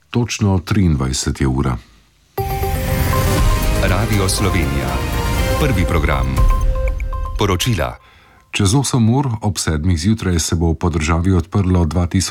Točno 23 je ura. Radio Slovenija. Prvi program. Poročila. Čez 8 ur ob 7 zjutraj se bo po državi odprlo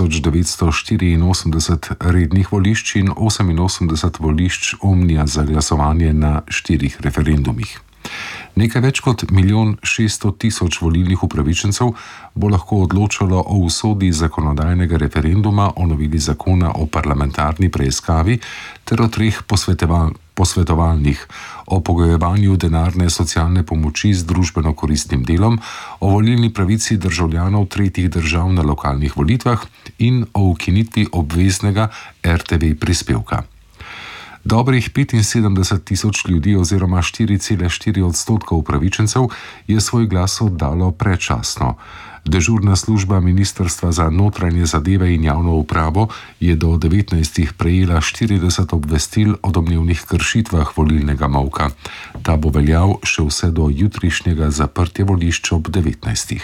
2984 rednih volišč in 88 volišč Omnija za glasovanje na 4 referendumih. Nekaj več kot 1 600 000 volilnih upravičencev bo lahko odločalo o usodi zakonodajnega referenduma o noveli zakona o parlamentarni preiskavi ter o 3 posvetovalnih, o pogojevanju denarne socialne pomoči z družbeno koristnim delom, o volilni pravici državljanov tretjih držav na lokalnih volitvah in o ukinitvi obveznega RTV prispevka. Dobrih 75 000 ljudi oziroma 4,4% upravičencev je svoj glas oddalo predčasno. Dežurna služba Ministrstva za notranje zadeve in javno upravo je do 19. prejela 40 obvestil o domnevnih kršitvah volilnega molka. Ta bo veljal še vse do jutrišnjega zaprtja volišč ob 19.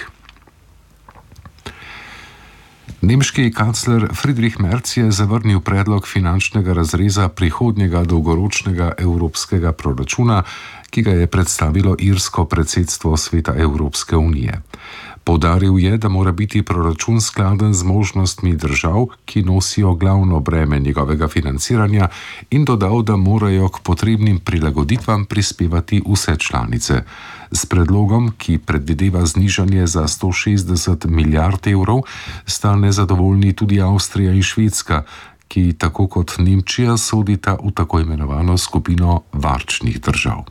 Nemški kancler Friedrich Merz je zavrnil predlog finančnega razreza prihodnjega dolgoročnega evropskega proračuna, ki ga je predstavilo irsko predsedstvo Sveta Evropske unije. Poudaril je, da mora biti proračun skladen z možnostmi držav, ki nosijo glavno breme njegovega financiranja, in dodal, da morajo k potrebnim prilagoditvam prispevati vse članice. S predlogom, ki predvideva znižanje za 160 milijard evrov, sta nezadovoljni tudi Avstrija in Švedska, ki tako kot Nemčija sodita v tako imenovano skupino varčnih držav.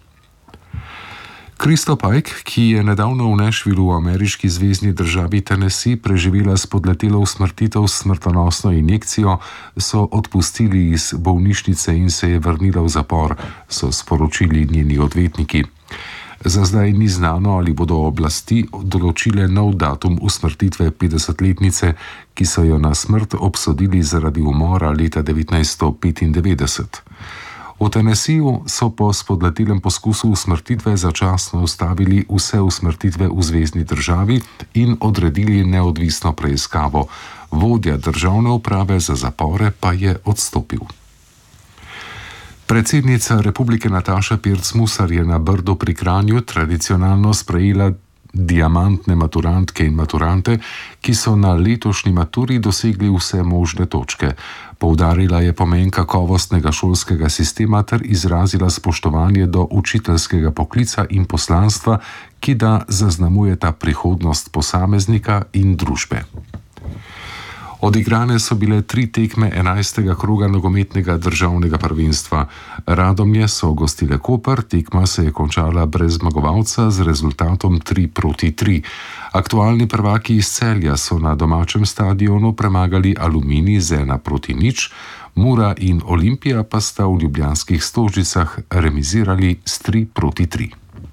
Kristo Pike, ki je nedavno v Nashvillu v ameriški zvezni državi Tennessee preživela spodletelo usmrtitev s smrtonosno injekcijo, so odpustili iz bolnišnice in se je vrnila v zapor, so sporočili njeni odvetniki. Za zdaj ni znano, ali bodo oblasti določile nov datum usmrtitve 50-letnice, ki so jo na smrt obsodili zaradi umora leta 1995. V Tennesseeju so po spodletelem poskusu usmrtitve začasno ustavili vse usmrtitve v zvezni državi in odredili neodvisno preiskavo. Vodja državne uprave za zapore pa je odstopil. Predsednica republike Nataša Pirc Musar je na Brdu pri Kranju tradicionalno sprejela diamantne maturantke in maturante, ki so na letošnji maturi dosegli vse možne točke. Poudarila je pomen kakovostnega šolskega sistema ter izrazila spoštovanje do učiteljskega poklica in poslanstva, ki da zaznamujeta prihodnost posameznika in družbe. Odigrane so bile 3 tekme 11. kroga nogometnega državnega prvenstva. Radomlje so gostile Koper, tekma se je končala brez zmagovalca z rezultatom 3-3. Aktualni prvaki iz Celja so na domačem stadionu premagali Aluminij z 1-0, Mura in Olimpija pa sta v ljubljanskih Stožicah remizirali s 3-3.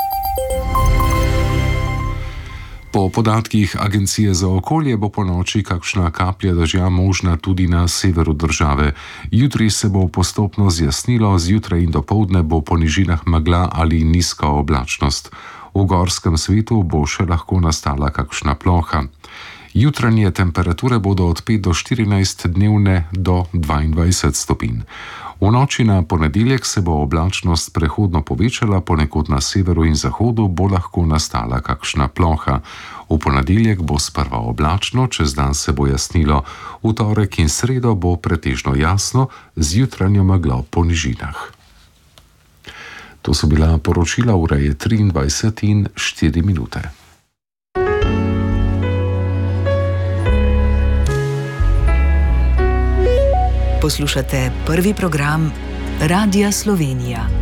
Po podatkih Agencije za okolje bo ponoči kakšna kaplja dežja možna tudi na severu države. Jutri se bo postopno zjasnilo, zjutraj in dopoldne bo po nižinah megla ali nizka oblačnost. V gorskem svetu bo še lahko nastala kakšna ploha. Jutranje temperature bodo od 5 do 14, dnevne do 22 stopinj. V noči na ponedeljek se bo oblačnost prehodno povečala, ponekod na severu in zahodu bo lahko nastala kakšna ploha. V ponedeljek bo sprva oblačno, čez dan se bo jasnilo. V torek in sredo bo pretežno jasno, z jutranjo meglo po nižinah. To so bila poročila, ura je 23:04. Poslušate prvi program Radia Slovenija.